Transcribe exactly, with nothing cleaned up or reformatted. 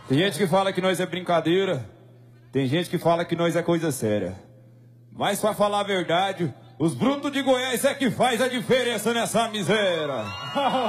Tem gente que fala que nós é brincadeira, tem gente que fala que nós é coisa séria. Mas pra falar a verdade, os brutos de Goiás é que faz a diferença nessa miséria.